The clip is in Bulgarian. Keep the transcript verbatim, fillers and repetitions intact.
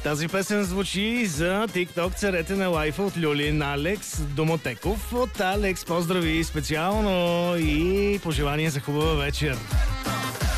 Тази песен звучи за TikTok царете на лайфа от Люлин Алекс Домотеков. От Алекс поздрави специално и пожелания за хубава вечер.